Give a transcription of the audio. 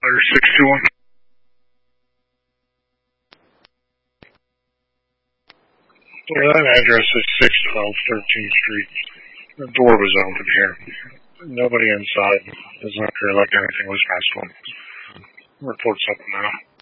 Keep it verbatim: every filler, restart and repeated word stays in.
Letter six two one. Yeah, that address is six twelve thirteenth Street. The door was open here. Nobody inside. Doesn't appear like anything was messed with. Report something now.